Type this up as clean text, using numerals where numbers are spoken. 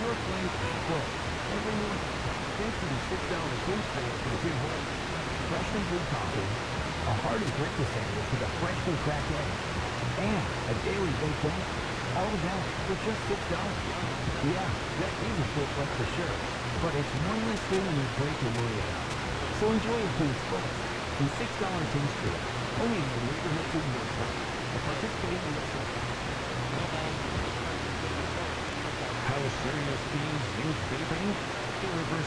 Flame full every morning. Thanks to the $6 food sale from Tim Hortons. Freshly brewed coffee, a hearty breakfast sandwich with a freshly cracked egg, and a daily baked egg. All of that for just $6. Yeah, that is a full plate for sure, but it's one less thing you break to worry about. So enjoy your food full. The $6 taste for it. Only in the neighborhood food market. A participating restaurant. How serious thieves use vaping? To reverse